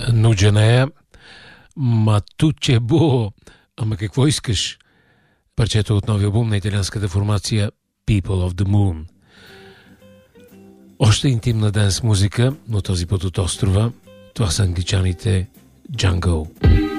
Нуджанея, Матучебо. Ама какво искаш? Парчето от новия албум на италианската формация People of the Moon. Още интимна денс музика, но този път от острова. Това са англичаните Jungle.